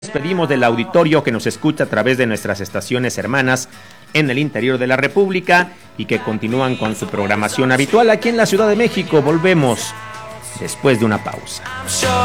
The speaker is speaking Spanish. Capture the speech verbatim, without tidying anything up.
Despedimos del auditorio que nos escucha a través de nuestras estaciones hermanas en el interior de la República y que continúan con su programación habitual aquí en la Ciudad de México. Volvemos después de una pausa.